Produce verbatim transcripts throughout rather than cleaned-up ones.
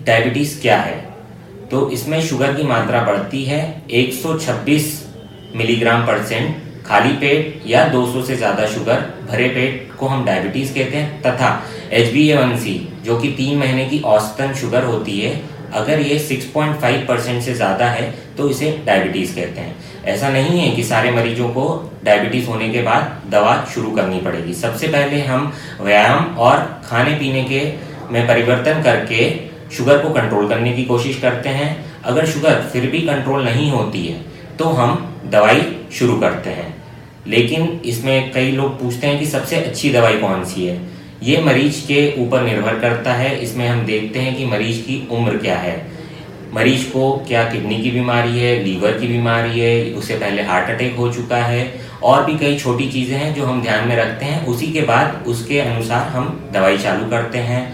Diabetes क्या है? तो इसमें शुगर की मात्रा बढ़ती है एक सौ छब्बीस मिलीग्राम परसेंट खाली पेट या दो सौ से ज्यादा शुगर भरे पेट को हम डायबिटीज कहते हैं, तथा एच बी ए वन सी जो कि तीन महीने की औसतन शुगर होती है, अगर ये छह पॉइंट पाँच परसेंट से ज्यादा है तो इसे डायबिटीज कहते हैं। ऐसा नहीं है कि सारे मरीजों को डायबिटीज होने के बाद दवा शुरू करनी पड़ेगी। सबसे पहले हम व्यायाम और खाने पीने के में परिवर्तन करके शुगर को कंट्रोल करने की कोशिश करते हैं। अगर शुगर फिर भी कंट्रोल नहीं होती है तो हम दवाई शुरू करते हैं। लेकिन इसमें कई लोग पूछते हैं कि सबसे अच्छी दवाई कौन सी है। ये मरीज के ऊपर निर्भर करता है। इसमें हम देखते हैं कि मरीज की उम्र क्या है, मरीज को क्या किडनी की बीमारी है, लीवर की बीमारी है, उससे पहले हार्ट अटैक हो चुका है, और भी कई छोटी चीजें हैं जो हम ध्यान में रखते हैं। उसी के बाद उसके अनुसार हम दवाई चालू करते हैं।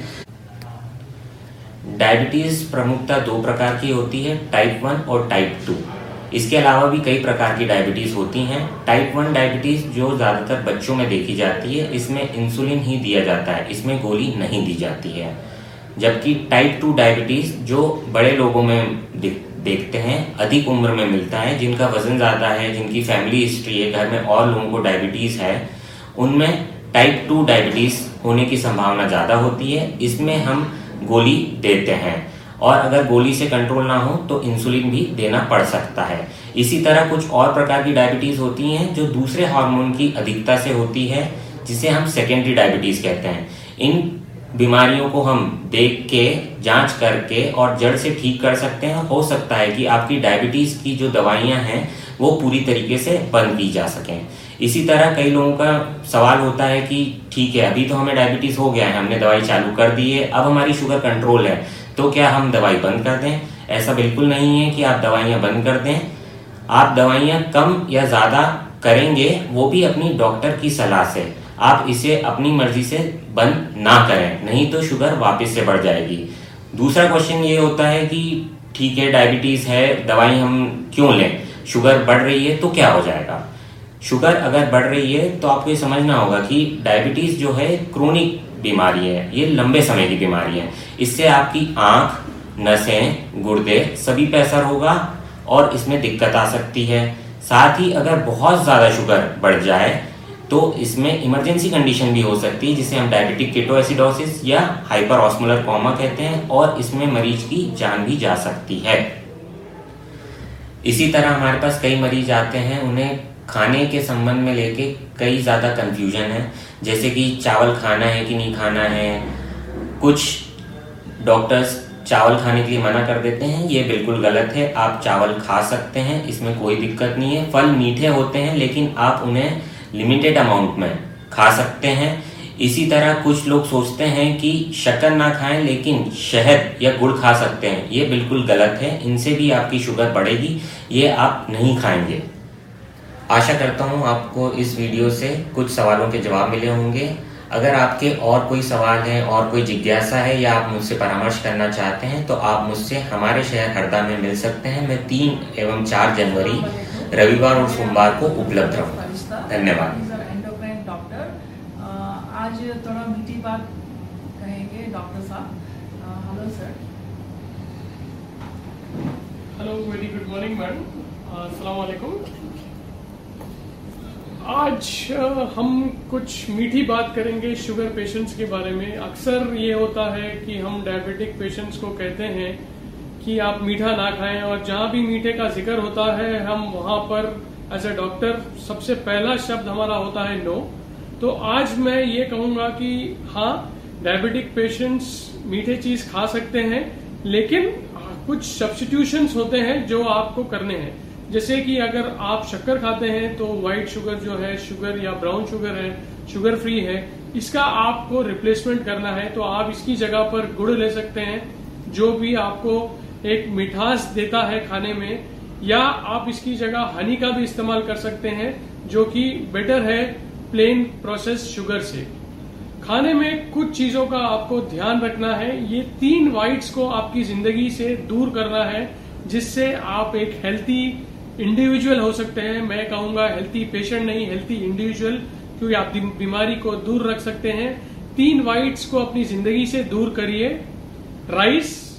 डायबिटीज प्रमुखतः दो प्रकार की होती है, टाइप वन और टाइप टू। इसके अलावा भी कई प्रकार की डायबिटीज होती हैं। टाइप वन डायबिटीज जो ज्यादातर बच्चों में देखी जाती है, इसमें इंसुलिन ही दिया जाता है, इसमें गोली नहीं दी जाती है। जबकि टाइप टू डायबिटीज जो बड़े लोगों में देखते हैं, अधिक उम्र में मिलता है, जिनका वजन ज्यादा है, जिनकी फैमिली हिस्ट्री है, घर में और लोगों को डायबिटीज है, उनमें टाइप टू डायबिटीज होने की संभावना ज्यादा होती है। इसमें हम गोली देते हैं, और अगर गोली से कंट्रोल ना हो तो इंसुलिन भी देना पड़ सकता है। इसी तरह कुछ और प्रकार की डायबिटीज होती हैं जो दूसरे हार्मोन की अधिकता से होती है, जिसे हम सेकेंडरी डायबिटीज कहते हैं। इन बीमारियों को हम देख के, जांच करके और जड़ से ठीक कर सकते हैं। हो सकता है कि आपकी डायबिटीज की जो दवाइयां हैं वो पूरी तरीके से बंद की जा सकें। इसी तरह कई लोगों का सवाल होता है कि ठीक है, अभी तो हमें डायबिटीज हो गया है, हमने दवाई चालू कर दी है, अब हमारी शुगर कंट्रोल है, तो क्या हम दवाई बंद कर दें? ऐसा बिल्कुल नहीं है कि आप दवाइयां बंद कर दें। आप दवाइयां कम या ज्यादा करेंगे, वो भी अपनी डॉक्टर की सलाह से। आप इसे अपनी मर्जी से बंद ना करें, नहीं तो शुगर वापस से बढ़ जाएगी। दूसरा क्वेश्चन ये होता है कि ठीक है, डायबिटीज है, दवाई हम क्यों लें? शुगर बढ़ रही है तो क्या हो जाएगा? शुगर अगर बढ़ रही है तो आपको ये समझना होगा कि डायबिटीज जो है क्रोनिक बीमारी है, ये लंबे समय की बीमारी है। इससे आपकी आंख, नसें, गुर्दे सभी पे असर होगा और इसमें दिक्कत आ सकती है। साथ ही अगर बहुत ज्यादा शुगर बढ़ जाए तो इसमें इमरजेंसी कंडीशन भी हो सकती है, जिसे हम डायबिटिक केटोएसिडोसिस या हाइपर ऑस्मोलर कोमा कहते हैं, और इसमें मरीज की जान भी जा सकती है। इसी तरह हमारे पास कई मरीज आते हैं, उन्हें खाने के संबंध में लेके कई ज्यादा कंफ्यूजन है, जैसे कि चावल खाना है कि नहीं खाना है। कुछ डॉक्टर्स चावल खाने के लिए मना कर देते हैं, ये बिल्कुल गलत है। आप चावल खा सकते हैं, इसमें कोई दिक्कत नहीं है। फल मीठे होते हैं, लेकिन आप उन्हें लिमिटेड अमाउंट में खा सकते हैं। इसी तरह कुछ लोग सोचते हैं कि शक्कर ना खाएं लेकिन शहद या गुड़ खा सकते हैं, ये बिल्कुल गलत है। इनसे भी आपकी शुगर बढ़ेगी, ये आप नहीं खाएंगे। आशा करता हूँ आपको इस वीडियो से कुछ सवालों के जवाब मिले होंगे। अगर आपके और कोई सवाल है और कोई जिज्ञासा है या आप मुझसे परामर्श करना चाहते हैं तो आप मुझसे हमारे शहर हरदा में मिल सकते हैं। मैं तीन एवं चार जनवरी रविवार और सोमवार को उपलब्ध रहूँगा। धन्यवाद। एंडोक्राइन डॉक्टर, आज थोड़ा मीठी बात कहेंगे डॉक्टर साहब। Hello sir. Hello, very good morning madam, अस्सलाम वालेकुम। आज हम कुछ मीठी बात करेंगे शुगर पेशेंट्स के बारे में। अक्सर ये होता है कि हम डायबिटिक पेशेंट्स को कहते हैं कि आप मीठा ना खाएं, और जहां भी मीठे का जिक्र होता है हम वहां पर एज ए डॉक्टर सबसे पहला शब्द हमारा होता है नो। तो आज मैं ये कहूंगा कि हाँ, डायबिटिक पेशेंट्स मीठे चीज खा सकते हैं, लेकिन कुछ सब्स्टिट्यूशंस होते हैं जो आपको करने हैं। जैसे कि अगर आप शक्कर खाते हैं तो व्हाइट शुगर जो है, शुगर या ब्राउन शुगर है, शुगर फ्री है, इसका आपको रिप्लेसमेंट करना है तो आप इसकी जगह पर गुड़ ले सकते हैं, जो भी आपको एक मिठास देता है खाने में। या आप इसकी जगह हनी का भी इस्तेमाल कर सकते हैं, जो कि बेटर है प्लेन प्रोसेस शुगर से। खाने में कुछ चीजों का आपको ध्यान रखना है। ये तीन व्हाइट्स को आपकी जिंदगी से दूर करना है, जिससे आप एक हेल्थी इंडिविजुअल हो सकते हैं। मैं कहूंगा हेल्थी पेशेंट नहीं, हेल्थी इंडिविजुअल, क्योंकि आप बीमारी को दूर रख सकते हैं। तीन व्हाइट्स को अपनी जिंदगी से दूर करिए। राइस,